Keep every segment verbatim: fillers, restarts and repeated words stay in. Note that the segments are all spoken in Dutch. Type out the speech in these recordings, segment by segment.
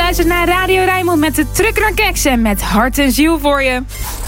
luistert naar Radio Rijnmond met de Trucker naar Keksen. Met hart en ziel voor je.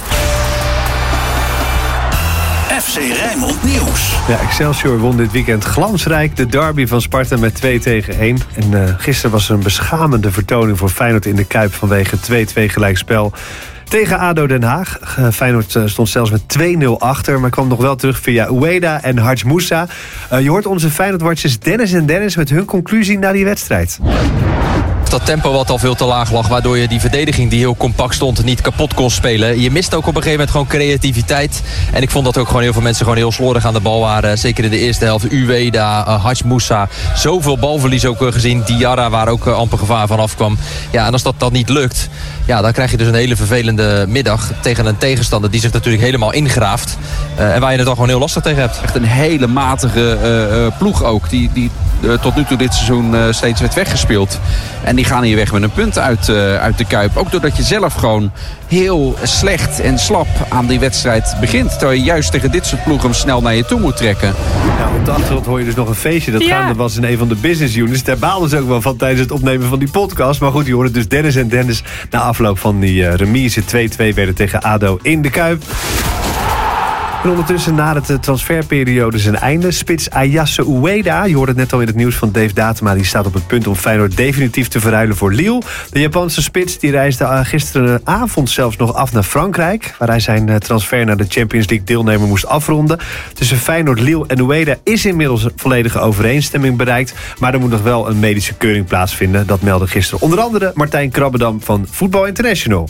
F C Rijnmond Nieuws. Ja, Excelsior won dit weekend glansrijk de derby van Sparta met twee tegen één. En uh, gisteren was er een beschamende vertoning voor Feyenoord in de Kuip vanwege twee-twee gelijkspel tegen ADO Den Haag. Uh, Feyenoord uh, stond zelfs met twee nul achter, maar kwam nog wel terug via Ueda en Hadj Moussa. Uh, je hoort onze Feyenoord-watchers Dennis en Dennis met hun conclusie na die wedstrijd. Dat tempo wat al veel te laag lag, waardoor je die verdediging die heel compact stond niet kapot kon spelen. Je mist ook op een gegeven moment gewoon creativiteit. En ik vond dat ook gewoon heel veel mensen gewoon heel slordig aan de bal waren. Zeker in de eerste helft. Ueda, uh, Hadj Moussa. Zoveel balverlies ook uh, gezien. Diarra, waar ook uh, amper gevaar van afkwam. Ja, en als dat dan niet lukt, ja, dan krijg je dus een hele vervelende middag tegen een tegenstander die zich natuurlijk helemaal ingraaft. Uh, en waar je het dan gewoon heel lastig tegen hebt. Echt een hele matige uh, uh, ploeg ook. Die, die uh, tot nu toe dit seizoen uh, steeds werd weggespeeld. En die gaan hier weg met een punt uit, uh, uit de Kuip. Ook doordat je zelf gewoon heel slecht en slap aan die wedstrijd begint. Terwijl je juist tegen dit soort ploegen hem snel naar je toe moet trekken. Ja, op de achtergrond hoor je dus nog een feestje. Dat ja. gaande was in een van de business units. Daar baalden ze ook wel van tijdens het opnemen van die podcast. Maar goed, je hoorde dus Dennis en Dennis na afloop van die uh, remise twee-twee werden tegen ADO in de Kuip. En ondertussen na de transferperiode zijn einde. Spits Ayasse Ueda, je hoorde het net al in het nieuws van Dave Datema, die staat op het punt om Feyenoord definitief te verruilen voor Lille. De Japanse spits die reisde gisterenavond zelfs nog af naar Frankrijk, waar hij zijn transfer naar de Champions League deelnemer moest afronden. Tussen Feyenoord, Lille en Ueda is inmiddels een volledige overeenstemming bereikt, maar er moet nog wel een medische keuring plaatsvinden. Dat meldde gisteren onder andere Martijn Krabbedam van Voetbal International.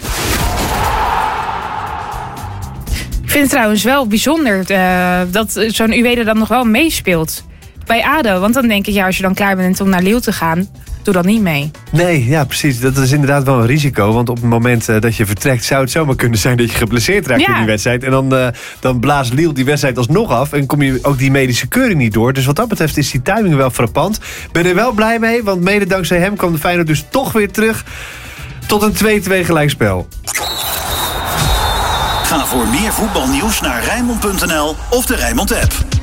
Ik vind het trouwens wel bijzonder uh, dat zo'n Ueda dan nog wel meespeelt bij ADO. Want dan denk ik, ja, als je dan klaar bent om naar Lille te gaan, doe dan niet mee. Nee, ja, precies. Dat is inderdaad wel een risico. Want op het moment uh, dat je vertrekt, zou het zomaar kunnen zijn dat je geblesseerd raakt ja. in die wedstrijd. En dan, uh, dan blaast Lille die wedstrijd alsnog af en kom je ook die medische keuring niet door. Dus wat dat betreft is die timing wel frappant. Ben er wel blij mee, want mede dankzij hem kwam de Feyenoord dus toch weer terug tot een twee-twee gelijkspel. Ga voor meer voetbalnieuws naar Rijnmond punt n l of de Rijnmond app.